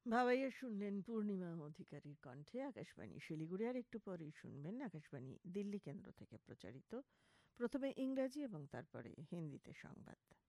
ভাওয়াইয়া শুনলেন পূর্ণিমা অধিকারীর কণ্ঠে। আকাশবাণী শিলিগুড়ি। আর একটু পরেই শুনবেন আকাশবাণী দিল্লি কেন্দ্র থেকে প্রচারিত প্রথমে ইংরাজি এবং তারপরে হিন্দিতে সংবাদ।